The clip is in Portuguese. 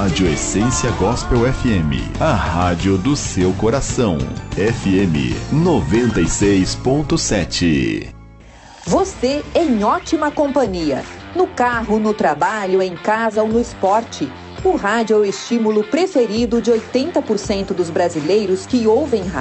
Rádio Essência Gospel FM, a rádio do seu coração. FM 96.7. Você em ótima companhia. No carro, no trabalho, em casa ou no esporte. O rádio é o estímulo preferido de 80% dos brasileiros que ouvem rádio.